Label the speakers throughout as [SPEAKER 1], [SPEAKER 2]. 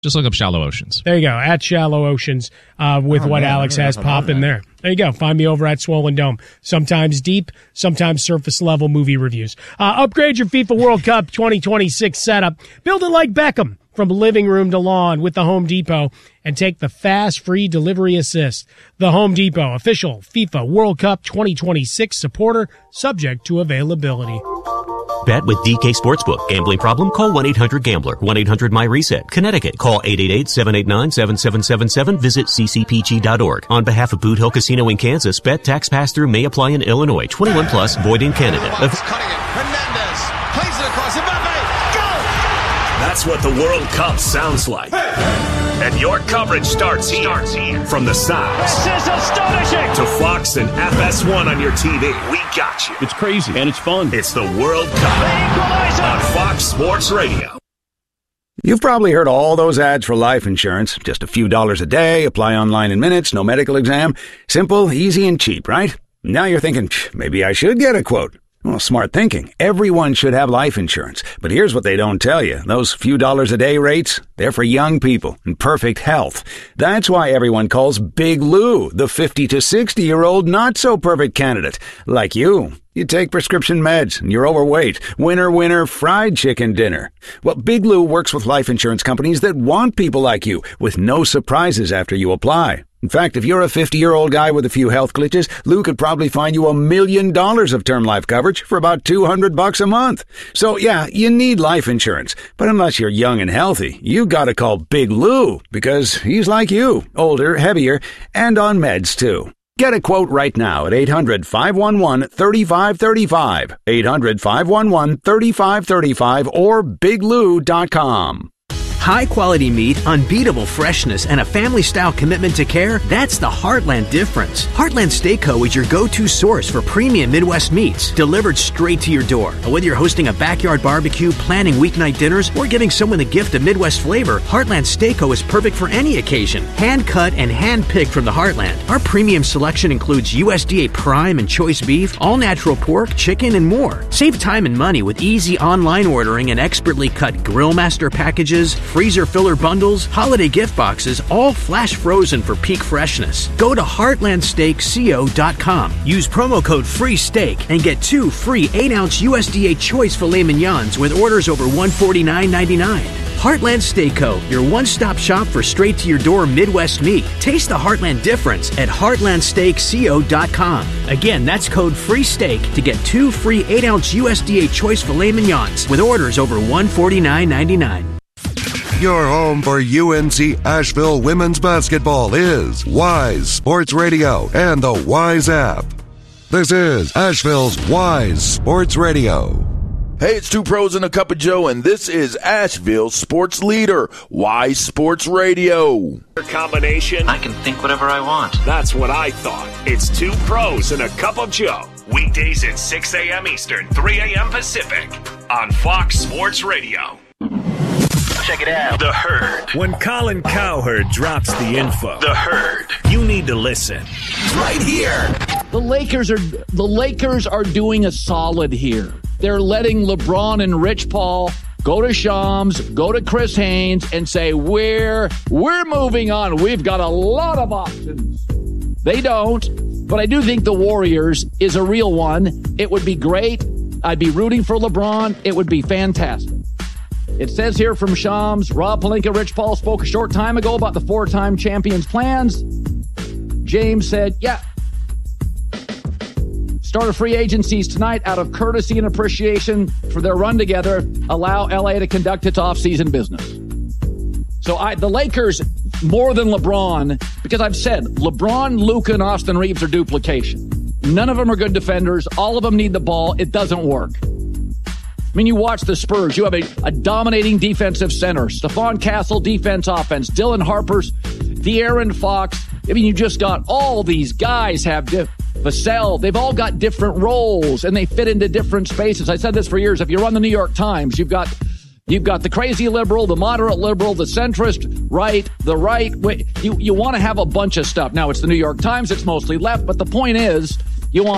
[SPEAKER 1] Just look up Shallow Oceans.
[SPEAKER 2] There you go, at Shallow Oceans with what Alex has popping there. There you go. Find me over at Swollen Dome. Sometimes deep, sometimes surface level movie reviews. Upgrade your FIFA World Cup 2026 setup. Build it like Beckham from living room to lawn with the Home Depot and take the fast free delivery assist. The Home Depot, official FIFA World Cup 2026 supporter, subject to availability.
[SPEAKER 3] Bet with DK Sportsbook. Gambling problem? Call 1-800-GAMBLER. 1-800-MY-RESET. Connecticut. Call 888-789-7777. Visit ccpg.org. On behalf of Boot Hill Casino in Kansas, bet tax pass-through may apply in Illinois. 21 plus, void in Canada.
[SPEAKER 4] Cutting it. Hernandez. Plays it across. Mbappe. Go!
[SPEAKER 5] That's what the World Cup sounds like. And your coverage starts here. From the sides.
[SPEAKER 6] This is astonishing.
[SPEAKER 5] To Fox and FS1 on your TV. We got you.
[SPEAKER 6] It's crazy and it's fun.
[SPEAKER 5] It's the World Cup on Fox Sports Radio.
[SPEAKER 7] You've probably heard all those ads for life insurance. Just a few dollars a day, apply online in minutes, no medical exam. Simple, easy, and cheap, right? Now you're thinking, maybe I should get a quote. Well, smart thinking. Everyone should have life insurance. But here's what they don't tell you. Those few dollars a day rates, they're for young people in perfect health. That's why everyone calls Big Lou the 50 to 60-year-old not-so-perfect candidate. Like you. You take prescription meds and you're overweight. Winner, fried chicken dinner. Well, Big Lou works with life insurance companies that want people like you with no surprises after you apply. In fact, if you're a 50-year-old guy with a few health glitches, Lou could probably find you $1 million of term life coverage for about $200 a month. So yeah, you need life insurance. But unless you're young and healthy, you gotta call Big Lou because he's like you, older, heavier, and on meds too. Get a quote right now at 800-511-3535, 800-511-3535, or biglou.com.
[SPEAKER 8] High-quality meat, unbeatable freshness, and a family-style commitment to care, that's the Heartland difference. Heartland Steak Co. is your go-to source for premium Midwest meats, delivered straight to your door. Whether you're hosting a backyard barbecue, planning weeknight dinners, or giving someone the gift of Midwest flavor, Heartland Steak Co. is perfect for any occasion. Hand-cut and hand-picked from the Heartland. Our premium selection includes USDA prime and choice beef, all-natural pork, chicken, and more. Save time and money with easy online ordering and expertly cut Grill Master packages, freezer filler bundles, holiday gift boxes, all flash frozen for peak freshness. Go to heartlandsteakco.com. Use promo code FREESTEAK and get 2 free 8-ounce USDA choice filet mignons with orders over $149.99. Heartland Steak Co., your one-stop shop for straight-to-your-door Midwest meat. Taste the Heartland difference at heartlandsteakco.com. Again, that's code FREESTEAK to get 2 free 8-ounce USDA choice filet mignons with orders over $149.99.
[SPEAKER 9] Your home for UNC Asheville women's basketball is Wise Sports Radio and the Wise app. This is Asheville's Wise Sports Radio.
[SPEAKER 10] Hey, it's two pros and a cup of Joe, and this is Asheville's sports leader, Wise Sports Radio.
[SPEAKER 5] Combination.
[SPEAKER 11] I can think whatever I want.
[SPEAKER 5] That's what I thought. It's two pros and a cup of Joe. Weekdays at 6 a.m. Eastern, 3 a.m. Pacific on Fox Sports Radio.
[SPEAKER 11] Check it out.
[SPEAKER 5] The Herd. When Colin Cowherd drops the info, The Herd, you need to listen.
[SPEAKER 10] Right here.
[SPEAKER 12] The Lakers are doing a solid here. They're letting LeBron and Rich Paul go to Shams, go to Chris Haynes, and say, we're moving on. We've got a lot of options. They don't, but I do think the Warriors is a real one. It would be great. I'd be rooting for LeBron. It would be fantastic. It says here from Shams, Rob Pelinka, Rich Paul spoke a short time ago about the 4-time champion's plans. James said, yeah. Start of free agencies tonight out of courtesy and appreciation for their run together. Allow LA to conduct its offseason business. So the Lakers, more than LeBron, because I've said LeBron, Luka, and Austin Reeves are duplication. None of them are good defenders. All of them need the ball. It doesn't work. I mean, you watch the Spurs. You have a dominating defensive center. Stephon Castle, defense, offense. Dylan Harper's, De'Aaron Fox. I mean, you just got all these guys have Vassell. They've all got different roles, and they fit into different spaces. I said this for years. If you run the New York Times, you've got the crazy liberal, the moderate liberal, the centrist right, the right. You want to have a bunch of stuff. Now, it's the New York Times. It's mostly left. But the point is, you want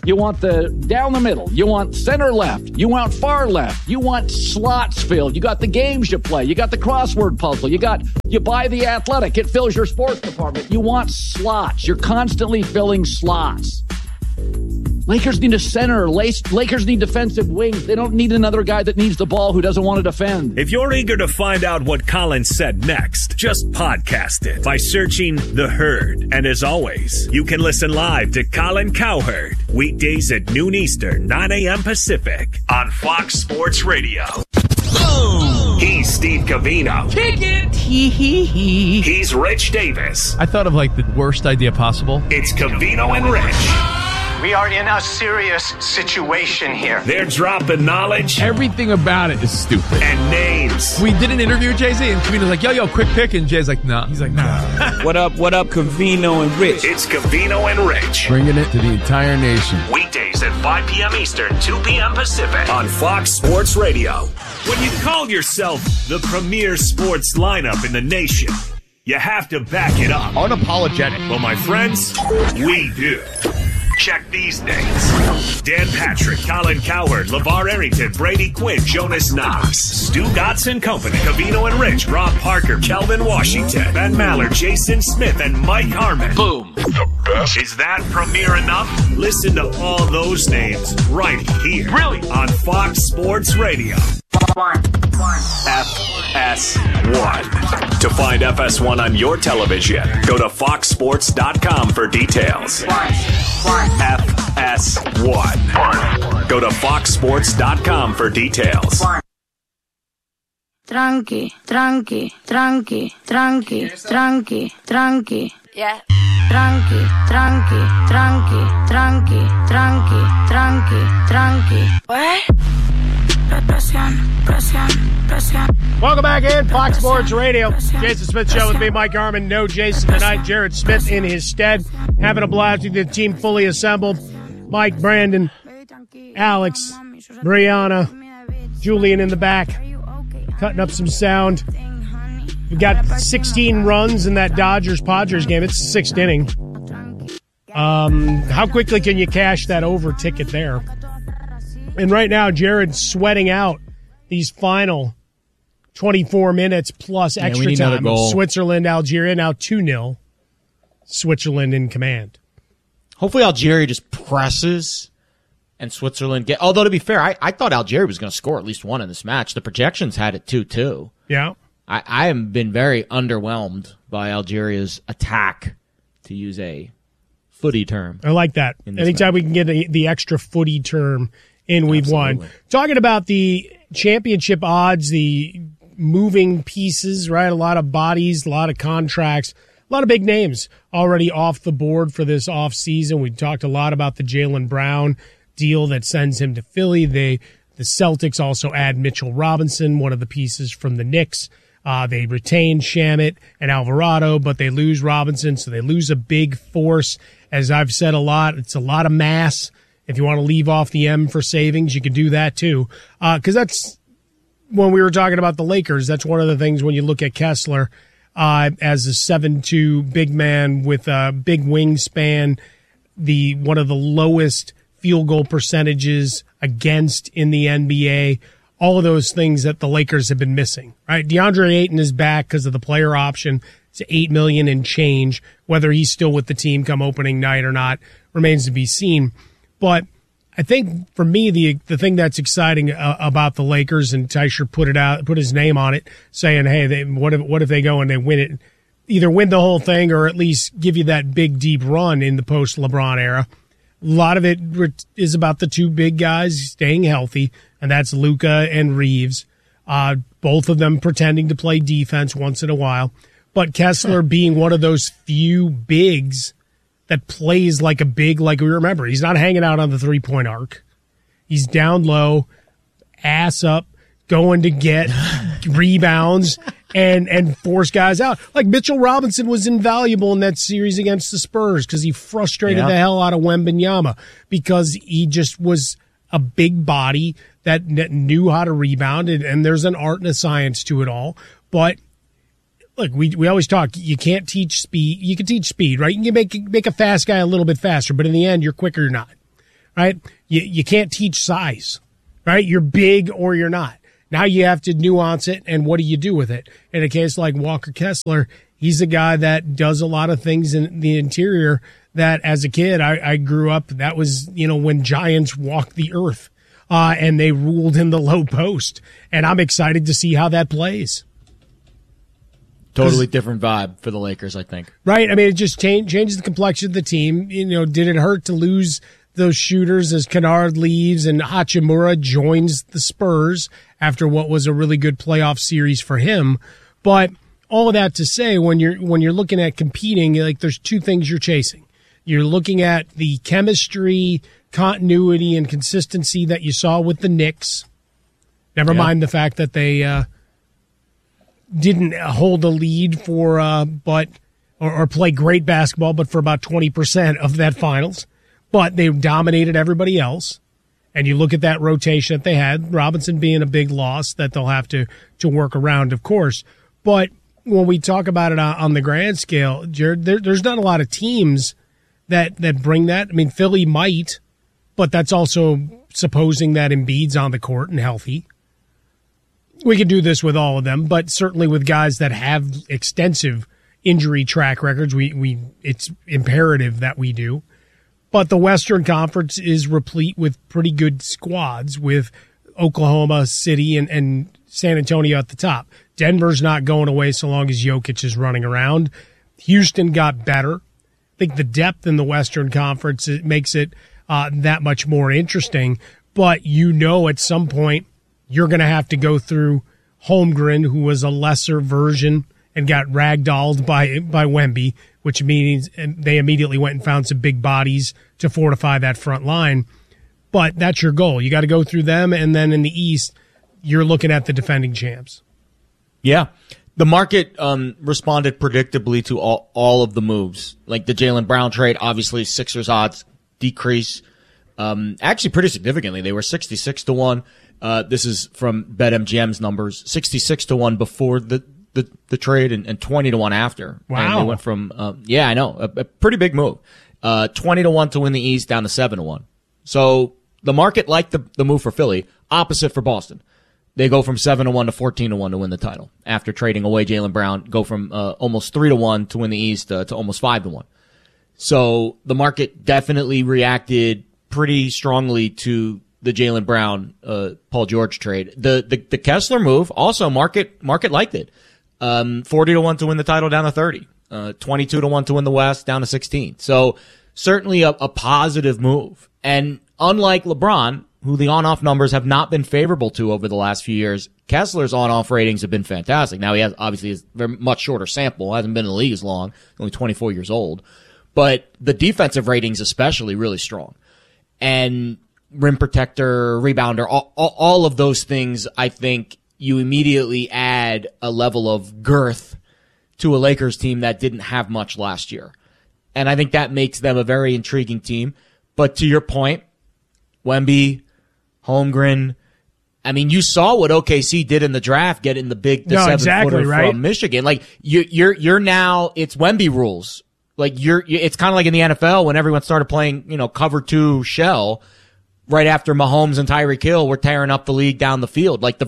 [SPEAKER 12] You want the down the middle. You want center left. You want far left. You want slots filled. You got the games you play. You got the crossword puzzle. You buy The Athletic. It fills your sports department. You want slots. You're constantly filling slots. Lakers need a center. Lakers need defensive wings. They don't need another guy that needs the ball who doesn't want to defend.
[SPEAKER 5] If you're eager to find out what Colin said next, just podcast it by searching The Herd. And as always, you can listen live to Colin Cowherd weekdays at noon Eastern, 9 a.m. Pacific on Fox Sports Radio. He's Steve Covino.
[SPEAKER 1] Kick it!
[SPEAKER 5] He's Rich Davis.
[SPEAKER 1] I thought of like the worst idea possible.
[SPEAKER 5] It's Covino and Rich.
[SPEAKER 13] We are in a serious situation here.
[SPEAKER 5] They're dropping knowledge.
[SPEAKER 1] Everything about it is stupid.
[SPEAKER 5] And names.
[SPEAKER 1] We did an interview with Jay-Z, and Covino's like, yo, quick pick. And Jay's like, nah. He's like, nah.
[SPEAKER 14] What up, Covino and Rich?
[SPEAKER 5] It's Covino and Rich.
[SPEAKER 1] Bringing it to the entire nation.
[SPEAKER 5] Weekdays at 5 p.m. Eastern, 2 p.m. Pacific on Fox Sports Radio. When you call yourself the premier sports lineup in the nation, you have to back it up.
[SPEAKER 1] Unapologetic.
[SPEAKER 5] Well, my friends, we do. Check these names. Dan Patrick, Colin Cowherd, LeVar Arrington, Brady Quinn, Jonas Knox, Stu Gotts & Company, Covino and Rich, Rob Parker, Kelvin Washington, Ben Maller, Jason Smith, and Mike Harmon. Boom. The best. Is that premier enough? Listen to all those names right here. Really? On Fox Sports Radio. FS1. To find FS1 on your television, go to foxsports.com for details. FS1. Go to foxsports.com for details.
[SPEAKER 15] Tranqui. Yeah. Tranqui. What? Presión.
[SPEAKER 2] Welcome back in, Fox Sports Radio. Jason Smith Show with me, Mike Harmon. No Jason tonight. Jared Smith in his stead. Having a blast with the team fully assembled. Mike, Brandon, Alex, Brianna, Julian in the back, cutting up some sound. We got 16 runs in that Dodgers-Padres game. It's the sixth inning. How quickly can you cash that over ticket there? And right now, Jared's sweating out these final 24 minutes plus extra time. Switzerland, Algeria, now 2-0. Switzerland in command.
[SPEAKER 16] Hopefully Algeria just presses and Switzerland get... Although, to be fair, I thought Algeria was going to score at least one in this match. The projections had it 2-2.
[SPEAKER 2] Yeah.
[SPEAKER 16] I have been very underwhelmed by Algeria's attack, to use a footy term.
[SPEAKER 2] I like that. Anytime we can get the extra footy term in, we've won. Talking about the championship odds, the moving pieces, right? A lot of bodies, a lot of contracts, a lot of big names already off the board for this offseason. We talked a lot about the Jaylen Brown deal that sends him to Philly. The Celtics also add Mitchell Robinson, one of the pieces from the Knicks. They retain Shamet and Alvarado, but they lose Robinson, so they lose a big force. As I've said a lot, it's a lot of mass. If you want to leave off the M for savings, you can do that too. Because that's when we were talking about the Lakers. That's one of the things when you look at Kessler as a 7'2" big man with a big wingspan, one of the lowest field goal percentages against in the NBA. All of those things that the Lakers have been missing, right? DeAndre Ayton is back because of the player option. It's $8 million and change. Whether he's still with the team come opening night or not remains to be seen. But I think for me, the thing that's exciting about the Lakers, and Teicher put his name on it, saying, "Hey, what if they go and they win it? Either win the whole thing or at least give you that big deep run in the post LeBron era." A lot of it is about the two big guys staying healthy, and that's Luka and Reeves. Both of them pretending to play defense once in a while, but Kessler being one of those few bigs that plays like a big, like we remember. He's not hanging out on the three-point arc. He's down low, ass up, going to get rebounds and force guys out. Like Mitchell Robinson was invaluable in that series against the Spurs because he frustrated the hell out of Wembanyama because he just was a big body that knew how to rebound, and there's an art and a science to it all. But look, we always talk, you can't teach speed. You can teach speed, right? You can make a fast guy a little bit faster, but in the end, you're quicker or not. right? You can't teach size, right? You're big or you're not. Now you have to nuance it, and what do you do with it? In a case like Walker Kessler, he's a guy that does a lot of things in the interior that as a kid I grew up, that was, when giants walked the earth and they ruled in the low post. And I'm excited to see how that plays.
[SPEAKER 16] Totally different vibe for the Lakers, I think.
[SPEAKER 2] Right. I mean, it just changes the complexion of the team. Did it hurt to lose those shooters as Kennard leaves and Hachimura joins the Spurs after what was a really good playoff series for him? But all of that to say, when you're looking at competing, there's two things you're chasing. You're looking at the chemistry, continuity, and consistency that you saw with the Knicks. Never mind the fact that they didn't hold a lead for or play great basketball, but for about 20% of that finals. But they dominated everybody else. And you look at that rotation that they had, Robinson being a big loss that they'll have to work around, of course. But when we talk about it on the grand scale, Jared, there's not a lot of teams that bring that. I mean, Philly might, but that's also supposing that Embiid's on the court and healthy. We could do this with all of them, but certainly with guys that have extensive injury track records, it's imperative that we do. But the Western Conference is replete with pretty good squads with Oklahoma City and San Antonio at the top. Denver's not going away so long as Jokic is running around. Houston got better. I think the depth in the Western Conference makes it that much more interesting. But at some point you're going to have to go through Holmgren, who was a lesser version and got ragdolled by Wemby, which means they immediately went and found some big bodies to fortify that front line. But that's your goal. You got to go through them, and then in the East, you're looking at the defending champs.
[SPEAKER 16] Yeah. The market responded predictably to all of the moves. Like the Jaylen Brown trade, obviously Sixers odds decrease actually pretty significantly. They were 66-1. This is from BetMGM's numbers, 66-1 before the trade and 20-1 after.
[SPEAKER 2] Wow.
[SPEAKER 16] And they went from, I know, a pretty big move. 20-1 to win the East down to 7-1. So the market liked the move for Philly, opposite for Boston. They go from 7-1 to 14-1 to win the title after trading away Jaylen Brown, go from almost 3-1 to win the East to almost 5-1. So the market definitely reacted pretty strongly to the Jaylen Brown, Paul George trade. The Kessler move also market liked it. 40-1 to win the title down to 30. 22-1 to win the West down to 16. So certainly a positive move. And unlike LeBron, who the on-off numbers have not been favorable to over the last few years, Kessler's on-off ratings have been fantastic. Now he has obviously a very much shorter sample, hasn't been in the league as long, only 24 years old. But the defensive ratings especially really strong. And rim protector, rebounder, all of those things, I think you immediately add a level of girth to a Lakers team that didn't have much last year. And I think that makes them a very intriguing team. But to your point, Wemby, Holmgren, I mean, you saw what OKC did in the draft, getting the 7-footer from Michigan. Like you're now, it's Wemby rules. Like it's kind of like in the NFL when everyone started playing, cover 2 shell right after Mahomes and Tyreek Hill were tearing up the league down the field. Like the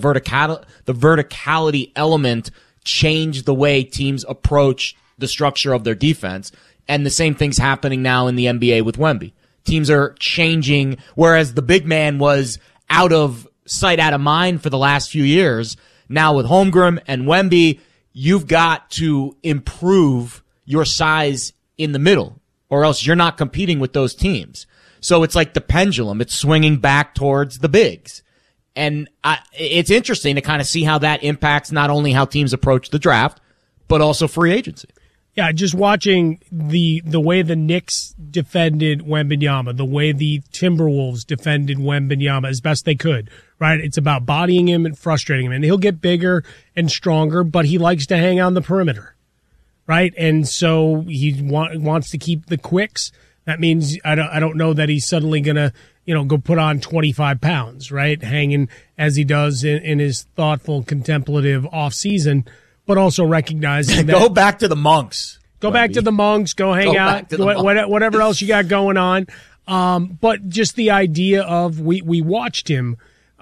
[SPEAKER 16] verticality element changed the way teams approach the structure of their defense. And the same thing's happening now in the NBA with Wemby. Teams are changing, whereas the big man was out of sight, out of mind for the last few years. Now with Holmgren and Wemby, you've got to improve your size in the middle, or else you're not competing with those teams. So it's like the pendulum. It's swinging back towards the bigs. And it's interesting to kind of see how that impacts not only how teams approach the draft, but also free agency.
[SPEAKER 2] Yeah, just watching the way the Knicks defended Wembanyama, the way the Timberwolves defended Wembanyama as best they could, right? It's about bodying him and frustrating him. And he'll get bigger and stronger, but he likes to hang on the perimeter, right? And so he wants to keep the quicks. That means I don't know that he's suddenly going to, go put on 25 pounds, right? Hanging as he does in his thoughtful, contemplative off season. But also recognizing that
[SPEAKER 16] go back to the monks.
[SPEAKER 2] Go back to the monks. Go hang out. Whatever else you got going on. But just the idea of we watched him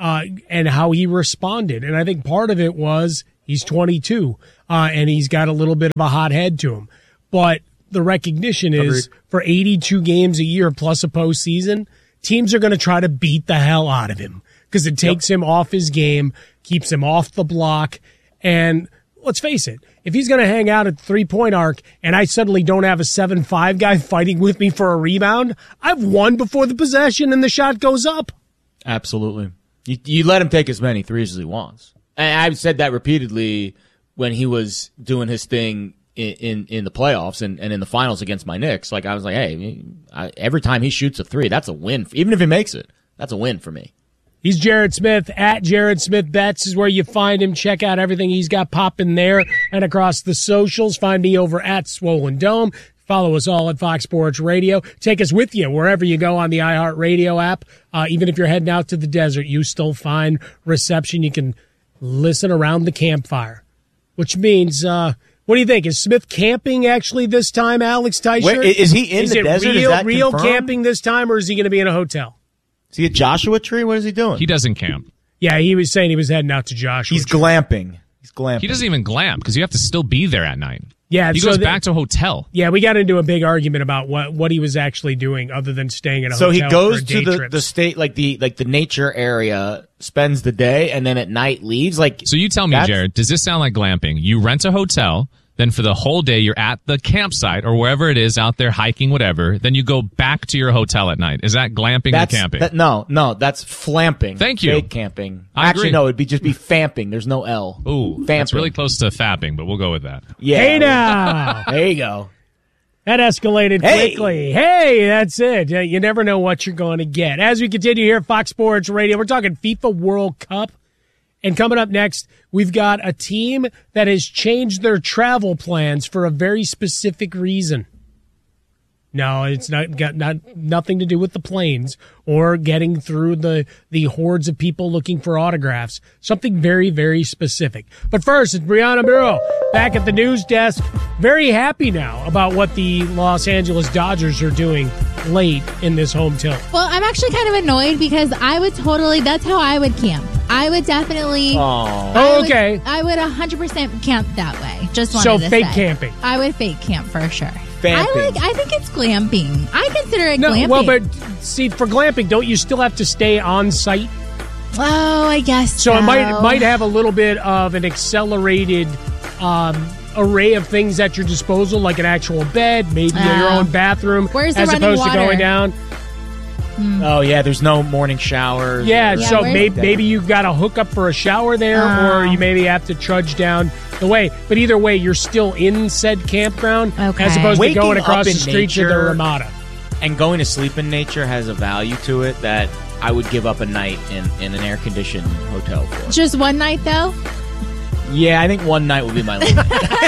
[SPEAKER 2] and how he responded. And I think part of it was he's 22 and he's got a little bit of a hot head to him. But the recognition is for 82 games a year plus a postseason, teams are going to try to beat the hell out of him because it takes him off his game, keeps him off the block. And let's face it, if he's going to hang out at the three-point arc and I suddenly don't have a 7'5" guy fighting with me for a rebound, I've won before the possession and the shot goes up.
[SPEAKER 16] Absolutely. You let him take as many threes as he wants. And I've said that repeatedly when he was doing his thing in the playoffs and in the finals against my Knicks. Like, I was like, hey, every time he shoots a three, that's a win. Even if he makes it, that's a win for me.
[SPEAKER 2] He's Jared Smith. At Jared Smith Bets is where you find him. Check out everything he's got popping there and across the socials. Find me over at Swollen Dome. Follow us all at Fox Sports Radio. Take us with you wherever you go on the iHeartRadio app. Even if you're heading out to the desert, you still find reception. You can listen around the campfire, which means, what do you think? Is Smith camping actually this time, Alex Teicher?
[SPEAKER 16] Wait, is he in the desert?
[SPEAKER 2] Is it real
[SPEAKER 16] confirmed?
[SPEAKER 2] camping this time, or is he going to be in a hotel?
[SPEAKER 16] Is he at Joshua Tree? What is he doing?
[SPEAKER 17] He doesn't camp.
[SPEAKER 2] Yeah, he was saying he was heading out to Joshua.
[SPEAKER 16] He's glamping.
[SPEAKER 17] He doesn't even glamp because you have to still be there at night.
[SPEAKER 2] Yeah,
[SPEAKER 17] he goes back to a hotel.
[SPEAKER 2] Yeah, we got into a big argument about what he was actually doing other than staying at a
[SPEAKER 16] so
[SPEAKER 2] hotel.
[SPEAKER 16] He goes
[SPEAKER 2] for day
[SPEAKER 16] to
[SPEAKER 2] trips.
[SPEAKER 16] the state, like the nature area, spends the day, and then at night leaves.
[SPEAKER 17] So you tell me, Jared, does this sound like glamping? You rent a hotel. Then for the whole day, you're at the campsite or wherever it is out there hiking, whatever. Then you go back to your hotel at night. Is that glamping or camping?
[SPEAKER 16] No, that's flamping.
[SPEAKER 17] Thank you.
[SPEAKER 16] Fake camping.
[SPEAKER 17] I
[SPEAKER 16] Actually,
[SPEAKER 17] agree.
[SPEAKER 16] no, it'd just be famping. There's no L.
[SPEAKER 17] Ooh,
[SPEAKER 16] famping.
[SPEAKER 17] that's really close to fapping, but we'll go with that.
[SPEAKER 16] Yeah.
[SPEAKER 2] Hey now.
[SPEAKER 16] There you go.
[SPEAKER 2] That escalated quickly. Hey, that's it. You never know what you're going to get. As we continue here at Fox Sports Radio, we're talking FIFA World Cup. And coming up next, we've got a team that has changed their travel plans for a very specific reason. No, it's got nothing to do with the planes or getting through the hordes of people looking for autographs. Something very, very specific. But first, it's Brianna Muro back at the news desk. Very happy now about what the Los Angeles Dodgers are doing late in this home tilt.
[SPEAKER 18] Well, I'm actually kind of annoyed because that's how I would camp. I would definitely.
[SPEAKER 2] Okay.
[SPEAKER 18] I would 100% camp that way. Just wanted
[SPEAKER 2] so
[SPEAKER 18] to
[SPEAKER 2] fake
[SPEAKER 18] say.
[SPEAKER 2] camping.
[SPEAKER 18] I would fake camp for sure.
[SPEAKER 16] Vamping.
[SPEAKER 18] I think it's glamping. I consider it glamping.
[SPEAKER 2] Well, but see, for glamping, don't you still have to stay on site?
[SPEAKER 18] Oh, I guess
[SPEAKER 2] so. It might have a little bit of an accelerated array of things at your disposal, like an actual bed, maybe your own bathroom,
[SPEAKER 18] Where's the
[SPEAKER 2] as
[SPEAKER 18] running
[SPEAKER 2] opposed to
[SPEAKER 18] water?
[SPEAKER 2] going down.
[SPEAKER 16] Oh, yeah, there's no morning showers.
[SPEAKER 2] Yeah, so maybe you got to hook up for a shower there, or you maybe have to trudge down the way. But either way, you're still in said campground as opposed to going across the street to the Ramada.
[SPEAKER 16] And going to sleep in nature has a value to it that I would give up a night in an air-conditioned hotel for.
[SPEAKER 18] Just one night, though?
[SPEAKER 16] Yeah, I think one night would be my limit.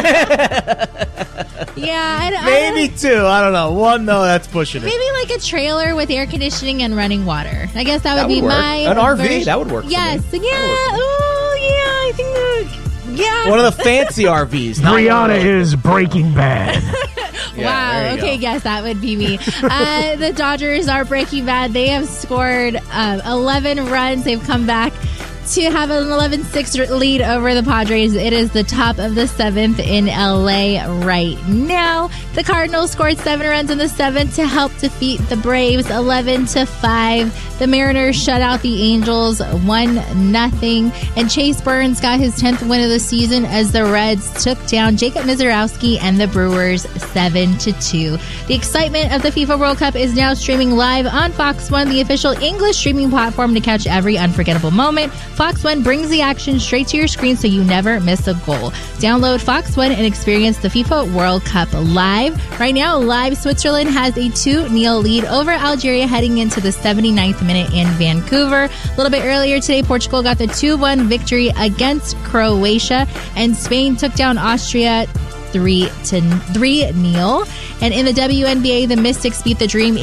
[SPEAKER 18] Yeah,
[SPEAKER 16] maybe two. I don't know. One, though, that's pushing it.
[SPEAKER 18] Maybe like a trailer with air conditioning and running water. I guess that would be
[SPEAKER 16] work.
[SPEAKER 18] my
[SPEAKER 16] an RV.
[SPEAKER 18] version.
[SPEAKER 16] That would work.
[SPEAKER 18] Yes.
[SPEAKER 16] For me.
[SPEAKER 18] Yeah. Oh, yeah. I think. Yeah.
[SPEAKER 16] One of the fancy RVs.
[SPEAKER 2] Brianna is Breaking Bad.
[SPEAKER 18] Wow. Okay. Yes, that would be me. The Dodgers are Breaking Bad. They have scored 11 runs. They've come back to have an 11-6 lead over the Padres. It is the top of the 7th in LA right now. The Cardinals scored 7 runs in the 7th to help defeat the Braves 11-5. The Mariners shut out the Angels 1-0. And Chase Burns got his 10th win of the season as the Reds took down Jacob Mizorowski and the Brewers 7-2. The excitement of the FIFA World Cup is now streaming live on Fox One, the official English streaming platform to catch every unforgettable moment. Fox One brings the action straight to your screen so you never miss a goal. Download Fox One and experience the FIFA World Cup live. Right now, live Switzerland has a 2-0 lead over Algeria heading into the 79th minute in Vancouver. A little bit earlier today, Portugal got the 2-1 victory against Croatia, and Spain took down Austria 3-0. And in the WNBA, the Mystics beat the Dream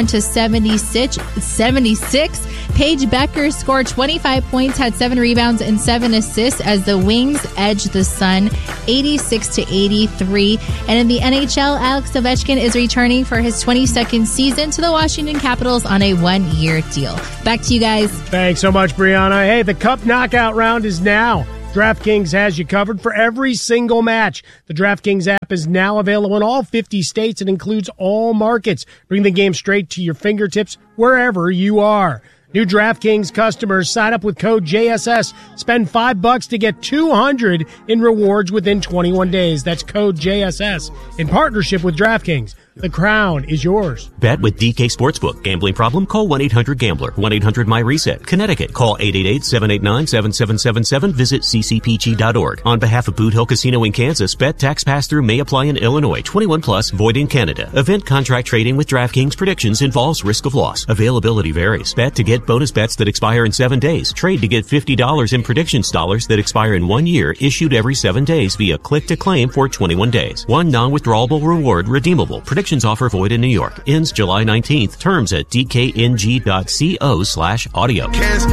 [SPEAKER 18] 81-76. Paige Becker scored 25 points, had 7 rebounds and 7 assists as the Wings edged the Sun 86-83. And in the NHL, Alex Ovechkin is returning for his 22nd season to the Washington Capitals on a 1-year deal. Back to you guys.
[SPEAKER 2] Thanks so much, Brianna. Hey, the Cup knockout round is now. DraftKings has you covered for every single match. The DraftKings app is now available in all 50 states and includes all markets. Bring the game straight to your fingertips wherever you are. New DraftKings customers sign up with code JSS. Spend $5 to get $200 in rewards within 21 days. That's code JSS in partnership with DraftKings. The crown is yours.
[SPEAKER 3] Bet with DK Sportsbook. Gambling problem? Call 1-800-GAMBLER. 1-800-MY-RESET. Connecticut. Call 888-789-7777. Visit ccpg.org. On behalf of Boot Hill Casino in Kansas, bet tax pass-through may apply in Illinois. 21 plus, void in Canada. Event contract trading with DraftKings predictions involves risk of loss. Availability varies. Bet to get bonus bets that expire in 7 days. Trade to get $50 in predictions dollars that expire in 1 year, issued every 7 days via click to claim for 21 days. One non-withdrawable reward redeemable. Predictions offer void in New York. Ends July 19th. Terms at dkng.co/audio.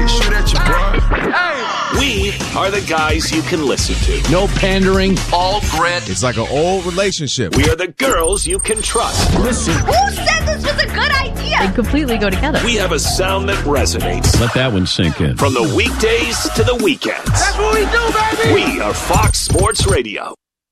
[SPEAKER 5] We are the guys you can listen to.
[SPEAKER 14] No pandering.
[SPEAKER 5] All grit.
[SPEAKER 19] It's like an old relationship.
[SPEAKER 5] We are the girls you can trust.
[SPEAKER 14] Listen.
[SPEAKER 15] Who said this was a good idea?
[SPEAKER 20] They completely go together.
[SPEAKER 5] We have a sound that resonates.
[SPEAKER 14] Let that one sink in.
[SPEAKER 5] From the weekdays to the weekends.
[SPEAKER 15] That's what we do, baby!
[SPEAKER 5] We are Fox Sports Radio.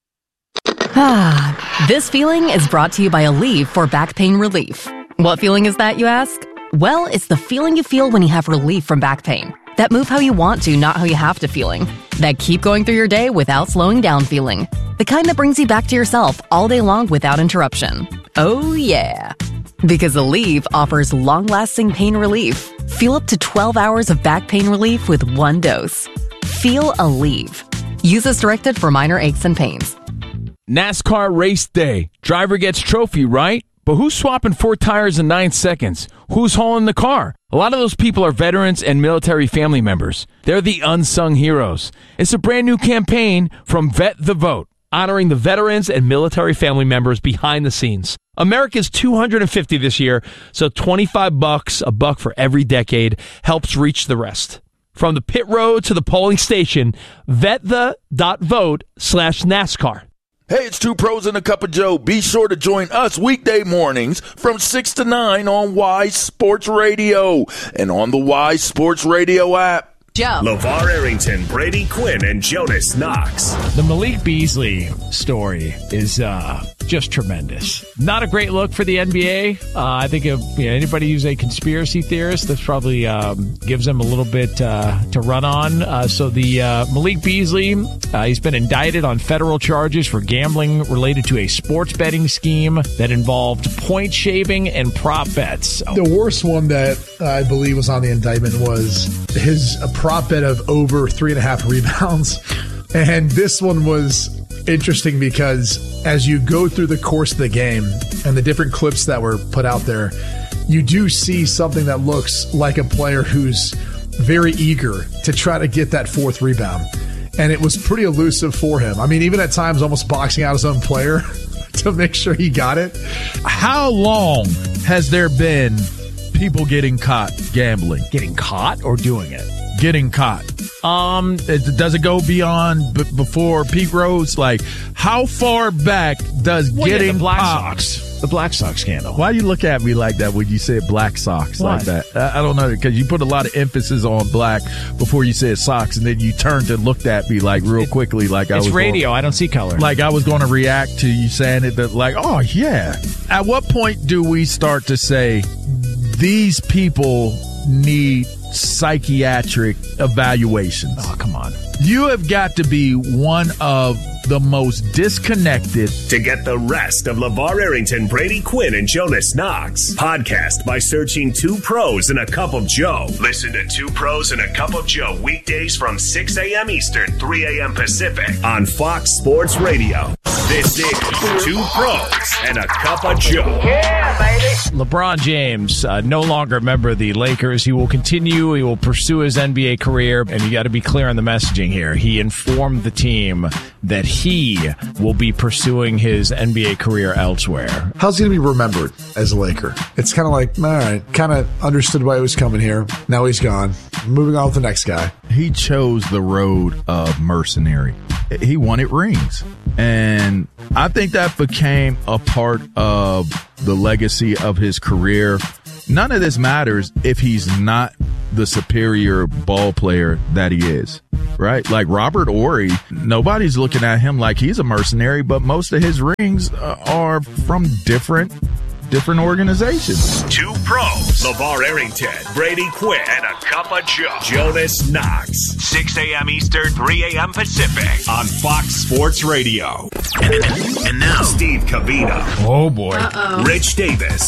[SPEAKER 20] This feeling is brought to you by Aleve for back pain relief. What feeling is that, you ask? Well, it's the feeling you feel when you have relief from back pain. That move how you want to, not how you have to feeling. That keep going through your day without slowing down feeling. The kind that brings you back to yourself all day long without interruption. Oh yeah. Because Aleve offers long-lasting pain relief. Feel up to 12 hours of back pain relief with 1 dose. Feel Aleve. Use as directed for minor aches and pains.
[SPEAKER 21] NASCAR race day. Driver gets trophy, right? But who's swapping 4 tires in 9 seconds? Who's hauling the car? A lot of those people are veterans and military family members. They're the unsung heroes. It's a brand new campaign from Vet the Vote, honoring the veterans and military family members behind the scenes. America's 250 this year, so $25, a buck for every decade, helps reach the rest. From the pit road to the polling station, vetthe.vote/NASCAR.
[SPEAKER 10] Hey, it's Two Pros and a Cup of Joe. Be sure to join us weekday mornings from 6 to 9 on Wise Sports Radio and on the Wise Sports Radio app.
[SPEAKER 5] Joe. LeVar Arrington, Brady Quinn, and Jonas Knox.
[SPEAKER 22] The Malik Beasley story is just tremendous. Not a great look for the NBA. I think if anybody who's a conspiracy theorist, this probably gives them a little bit to run on. So the Malik Beasley, he's been indicted on federal charges for gambling related to a sports betting scheme that involved point shaving and prop bets.
[SPEAKER 23] The worst one that I believe was on the indictment was his prop bet of over 3.5 rebounds. And this one was interesting because as you go through the course of the game and the different clips that were put out there, you do see something that looks like a player who's very eager to try to get that 4th rebound. And it was pretty elusive for him. I mean, even at times almost boxing out his own player to make sure he got it.
[SPEAKER 21] How long has there been people getting caught gambling?
[SPEAKER 22] Getting caught or doing it?
[SPEAKER 21] Getting caught. Does it go beyond before Pete Rose? Like, how far back does getting
[SPEAKER 22] the Black
[SPEAKER 21] caught?
[SPEAKER 22] Sox? The Black Sox scandal.
[SPEAKER 21] Why you look at me like that when you say Black Sox like that? I don't know, because you put a lot of emphasis on black before you said Sox, and then you turned and looked at me like real quickly, like I was.
[SPEAKER 22] It's radio. I don't see color.
[SPEAKER 21] Like I was going to react to you saying it. That like, oh yeah. At what point do we start to say these people need psychiatric evaluations?
[SPEAKER 22] Oh, come on.
[SPEAKER 21] You have got to be one of the most disconnected.
[SPEAKER 5] To get the rest of LeVar Arrington, Brady Quinn, and Jonas Knox, podcast by searching Two Pros and a Cup of Joe. Listen to Two Pros and a Cup of Joe weekdays from 6 a.m. Eastern, 3 a.m. Pacific on Fox Sports Radio. This is Two Pros and a Cup of Joe.
[SPEAKER 13] Yeah, baby.
[SPEAKER 22] LeBron James, no longer a member of the Lakers. He will continue. He will pursue his NBA career. And you got to be clear on the messaging here. He informed the team that he will be pursuing his NBA career elsewhere.
[SPEAKER 23] How's he going to be remembered as a Laker? It's kind of like, all right, kind of understood why he was coming here. Now he's gone. Moving on with the next guy.
[SPEAKER 4] He chose the road of mercenary. He wanted rings. And I think that became a part of the legacy of his career. None of this matters if he's not the superior ball player that he is, right? Like Robert Horry, nobody's looking at him like he's a mercenary, but most of his rings are from different organizations.
[SPEAKER 5] Two Pros, LeVar Arrington, Brady Quinn, and a Cup of Joe, Jonas Knox. 6 a.m. Eastern, 3 a.m. Pacific on Fox Sports Radio. And now, Steve Covino.
[SPEAKER 21] Oh, boy.
[SPEAKER 5] Rich Davis.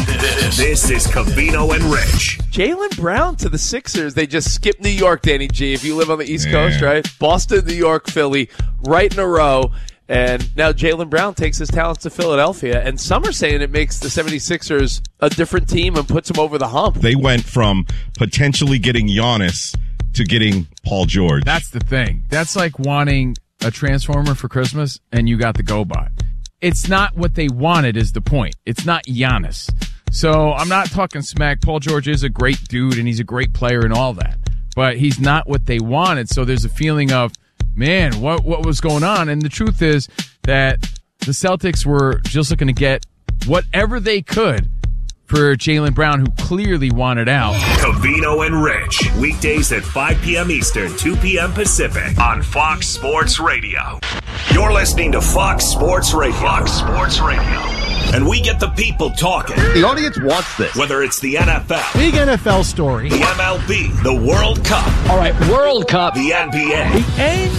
[SPEAKER 5] This is Covino and Rich.
[SPEAKER 1] Jaylen Brown to the Sixers. They just skipped New York, Danny G. If you live on the East Coast, right? Boston, New York, Philly, right in a row. And now Jaylen Brown takes his talents to Philadelphia. And some are saying it makes the 76ers a different team and puts them over the hump.
[SPEAKER 6] They went from potentially getting Giannis to getting Paul George.
[SPEAKER 21] That's the thing. That's like wanting a Transformer for Christmas and you got the GoBot. It's not what they wanted is the point. It's not Giannis. So I'm not talking smack. Paul George is a great dude and he's a great player and all that. But he's not what they wanted. So there's a feeling of, man, what was going on? And the truth is that the Celtics were just looking to get whatever they could for Jaylen Brown, who clearly wanted out.
[SPEAKER 5] Covino and Rich, weekdays at 5 p.m. Eastern, 2 p.m. Pacific on Fox Sports Radio. You're listening to Fox Sports Radio. Fox Sports Radio. And we get the people talking.
[SPEAKER 19] The audience wants this.
[SPEAKER 5] Whether it's the NFL.
[SPEAKER 19] Big NFL story.
[SPEAKER 5] The MLB. The World Cup.
[SPEAKER 12] All right, World Cup.
[SPEAKER 5] The NBA.
[SPEAKER 19] The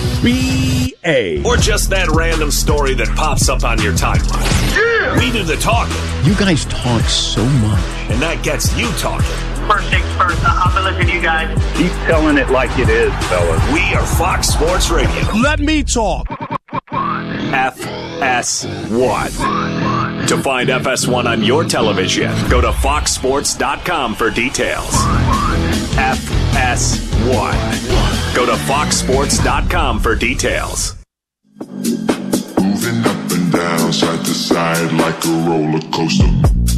[SPEAKER 19] NBA.
[SPEAKER 5] Or just that random story that pops up on your timeline. Yeah. We do the talking.
[SPEAKER 19] You guys talk so much.
[SPEAKER 5] And that gets you talking.
[SPEAKER 11] First things first, I'll be listening to you guys.
[SPEAKER 19] Keep telling it like it is, fellas.
[SPEAKER 5] We are Fox Sports Radio.
[SPEAKER 19] Let me talk.
[SPEAKER 5] FS1. To find FS1 on your television, go to foxsports.com for details. FS1. Go to foxsports.com for details.
[SPEAKER 24] Moving up and down, side to side like a roller coaster.